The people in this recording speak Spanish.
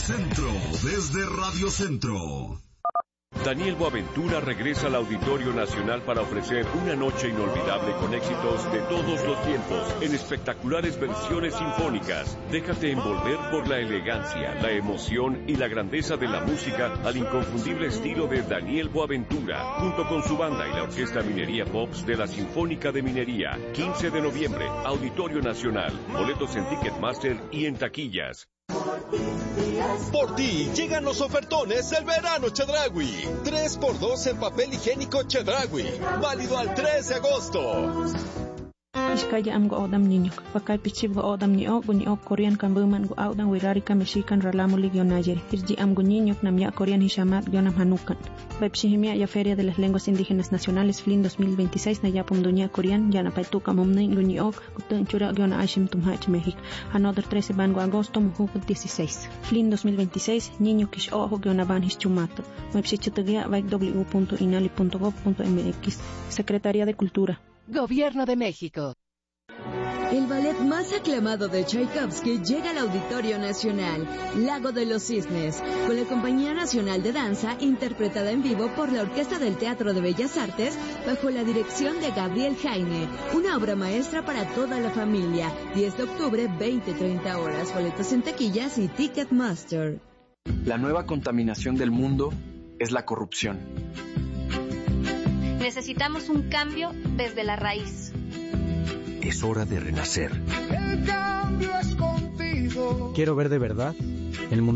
Centro, desde Radio Centro. Daniel Boaventura regresa al Auditorio Nacional para ofrecer una noche inolvidable con éxitos de todos los tiempos en espectaculares versiones sinfónicas. Déjate envolver por la elegancia, la emoción y la grandeza de la música al inconfundible estilo de Daniel Boaventura, junto con su banda y la Orquesta Minería Pops de la Sinfónica de Minería. 15 de noviembre, Auditorio Nacional. Boletos en Ticketmaster y en taquillas. Por ti llegan los ofertones del verano Chedraui. 3x2 en papel higiénico Chedraui. Válido al 3 de agosto. Iskaya am go odam niño. Pakay pichib go odam ni ok Korean kan buman go audan wirari ka mexican ralamo ligionayer. Irji am go niño namya Korean hishamat gionam hanukan. Bepshihimia ya Feria de las Lenguas Indígenas Nacionales FLIN 2026 na yapum dunia Korean yana paituka momne guni ok gutun chura giona ashim tumhach México. Another 13 ban go agosto muhu 16. FLIN 2026 niño kish ojo giona ban hischumato. Websitegia www.inali.gov.mx. Secretaría de Cultura. Gobierno de México. El ballet más aclamado de Tchaikovsky llega al Auditorio Nacional, Lago de los Cisnes, con la Compañía Nacional de Danza, interpretada en vivo por la Orquesta del Teatro de Bellas Artes, bajo la dirección de Gabriel Jaime. Una obra maestra para toda la familia. 10 de octubre, 20-30 horas. Boletos en taquillas y Ticketmaster. La nueva contaminación del mundo es la corrupción. Necesitamos un cambio desde la raíz. Es hora de renacer. El cambio es contigo. Quiero ver de verdad el mundo.